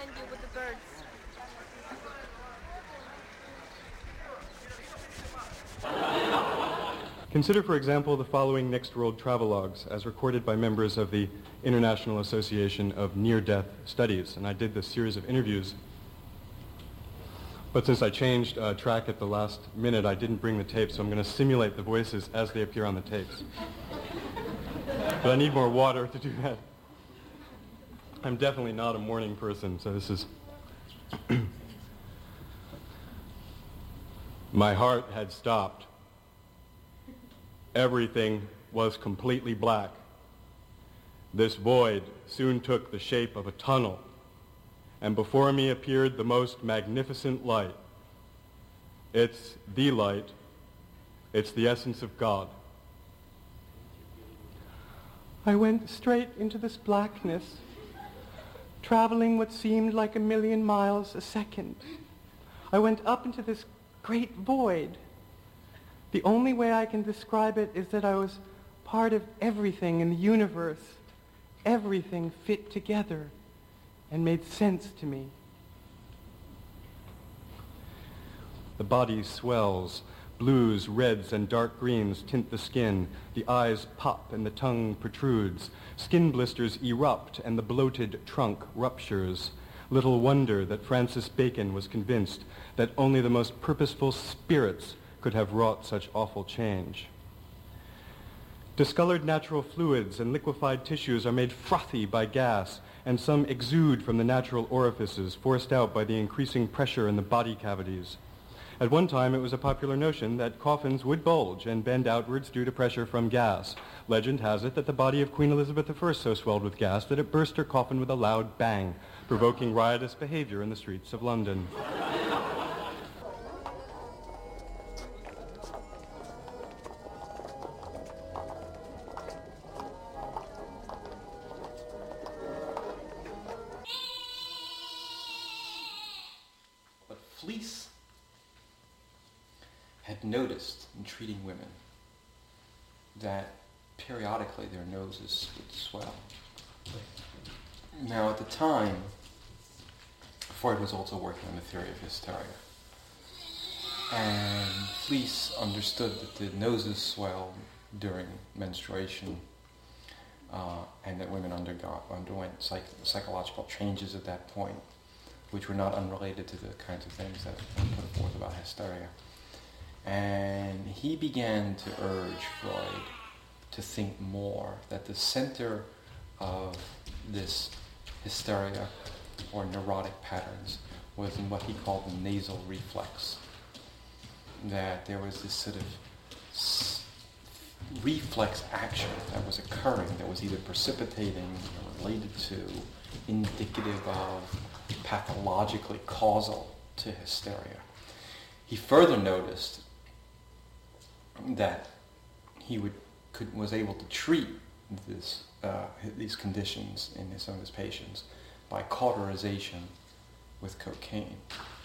behind you with the birds. Consider, for example, the following Next World travelogues as recorded by members of the International Association of Near-Death Studies. And I did this series of interviews, but since I changed track at the last minute, I didn't bring the tape, so I'm going to simulate the voices as they appear on the tapes. But I need more water to do that. I'm definitely not a morning person, so this is... My heart had stopped. Everything was completely black. This void soon took the shape of a tunnel, and before me appeared the most magnificent light. It's the light. It's the essence of God. I went straight into this blackness, traveling what seemed like 1,000,000 miles a second. I went up into this great void. The only way I can describe it is that I was part of everything in the universe. Everything fit together and made sense to me. The body swells. Blues, reds, and dark greens tint the skin. The eyes pop and the tongue protrudes. Skin blisters erupt and the bloated trunk ruptures. Little wonder that Francis Bacon was convinced that only the most purposeful spirits could have wrought such awful change. Discolored natural fluids and liquefied tissues are made frothy by gas, and some exude from the natural orifices forced out by the increasing pressure in the body cavities. At one time, it was a popular notion that coffins would bulge and bend outwards due to pressure from gas. Legend has it that the body of Queen Elizabeth I so swelled with gas that it burst her coffin with a loud bang, provoking riotous behavior in the streets of London. But Fliess had noticed in treating women that periodically their noses would swell. Now at the time, Freud was also working on the theory of hysteria. And Fliess understood that the noses swell during menstruation and that women underwent psychological changes at that point, which were not unrelated to the kinds of things that were put forth about hysteria. And he began to urge Freud to think more, that the center of this hysteria or neurotic patterns was in what he called the nasal reflex. That there was this sort of reflex action that was occurring, that was either precipitating or related to, indicative of, pathologically causal to hysteria. He further noticed that he was able to treat these conditions in some of his patients by cauterization with cocaine.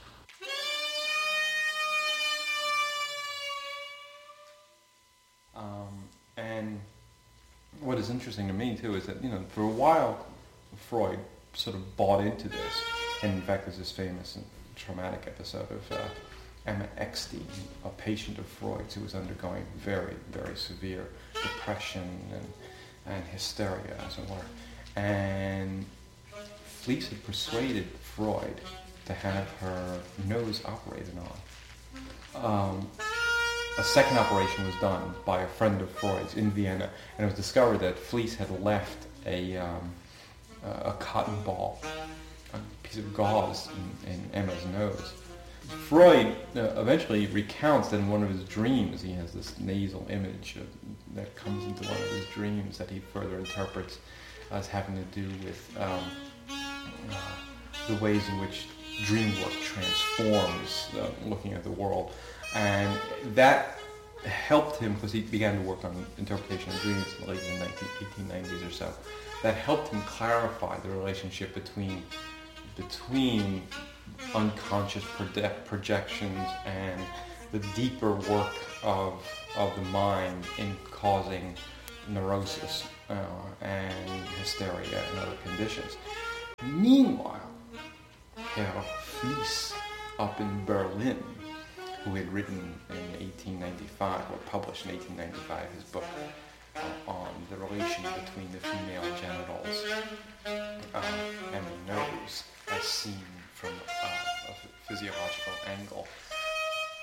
And what is interesting to me too is that, for a while Freud sort of bought into this, and in fact there's this famous and traumatic episode of Emma Eckstein, a patient of Freud's who was undergoing very, very severe depression and hysteria, as it were. And Fliess had persuaded Freud to have her nose operated on. A second operation was done by a friend of Freud's in Vienna, and it was discovered that Fliess had left a cotton ball, a piece of gauze in Emma's nose. Freud eventually recounts that in one of his dreams he has this nasal image that comes into one of his dreams that he further interprets as having to do with the ways in which dream work transforms looking at the world. And that helped him, because he began to work on interpretation of dreams in the late 1890s or so. That helped him clarify the relationship between unconscious projections and the deeper work of the mind in causing neurosis and hysteria and other conditions. Meanwhile, Herr Fliess up in Berlin, who had written in 1895, or published in 1895, his book on the relation between the female genitals and the nose as seen from a physiological angle.